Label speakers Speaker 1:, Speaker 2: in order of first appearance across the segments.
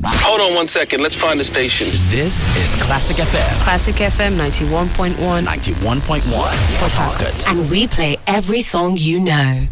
Speaker 1: Hold on 1 second. Let's find the station.
Speaker 2: This is Classic FM.
Speaker 3: Classic FM 91.1.
Speaker 2: 91.1. Port Harcourt.
Speaker 3: And we play every song you know.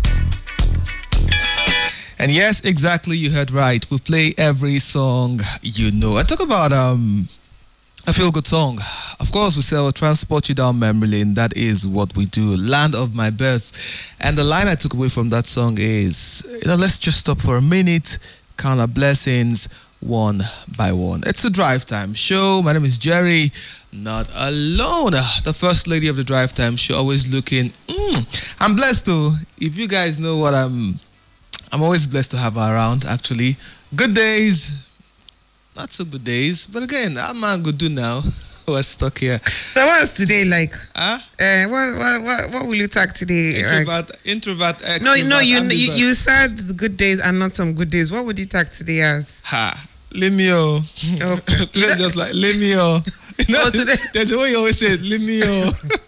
Speaker 4: And yes, exactly, you heard right. We play every song you know. And talk about a feel-good song. Of course, we say we'll transport you down memory lane. That is what we do. Land of my birth. And the line I took away from that song is, let's just stop for a minute, count our blessings one by one. It's a Drive Time show. My name is Jerry. Not alone. The first lady of the Drive Time show, always looking. I'm blessed too. If you guys know what I'm always blessed to have her around, actually. Good days, not so good days. But again, I'm not good do now. We're stuck here.
Speaker 5: So what's today like?
Speaker 4: Huh?
Speaker 5: What will you talk today?
Speaker 4: Introvert, extrovert,
Speaker 5: No,
Speaker 4: ambivert.
Speaker 5: you said good days and not some good days. What would you talk today as?
Speaker 4: Lemio.
Speaker 5: Okay.
Speaker 4: Today's just like Lemio.
Speaker 5: Today.
Speaker 4: There's a way you always say it, Lemio.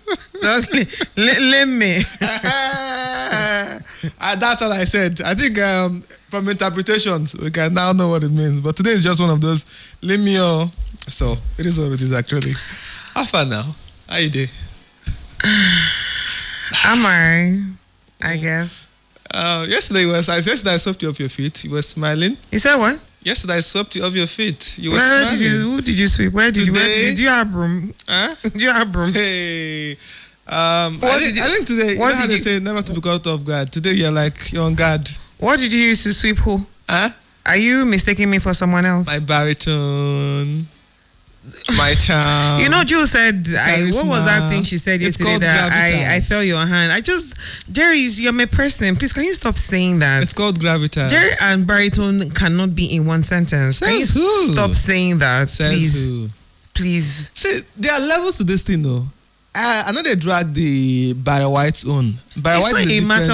Speaker 5: Let me.
Speaker 4: That's all I said. I think from interpretations, we can now know what it means. But today is just one of those Lemio. So it is what it is actually. How far now? How you doing?
Speaker 5: Am I guess.
Speaker 4: Yesterday I swept you off your feet. You were smiling.
Speaker 5: You said what?
Speaker 4: Yesterday I swept you off your feet. You were
Speaker 5: Where
Speaker 4: smiling.
Speaker 5: who did you sweep? Where did you have broom?
Speaker 4: Huh?
Speaker 5: Did you have broom?
Speaker 4: Hey. I think today, you know how they say never to be caught off guard. Today you're on guard.
Speaker 5: What did you use to sweep who?
Speaker 4: Huh?
Speaker 5: Are you mistaking me for someone else?
Speaker 4: My baritone. My charm.
Speaker 5: Jules said, what was that thing she said
Speaker 4: It's
Speaker 5: yesterday
Speaker 4: called
Speaker 5: that I
Speaker 4: gravitas.
Speaker 5: felt your hand? Jerry, you're my person. Please, can you stop saying that?
Speaker 4: It's called gravitas.
Speaker 5: Jerry and baritone cannot be in one sentence. Can you
Speaker 4: Says who?
Speaker 5: stop saying that,
Speaker 4: Says
Speaker 5: please?
Speaker 4: who?
Speaker 5: Please.
Speaker 4: See, there are levels to this thing, though. I know they drag the Barry White's own. Barry
Speaker 5: It's
Speaker 4: White
Speaker 5: not
Speaker 4: is a
Speaker 5: a matter
Speaker 4: different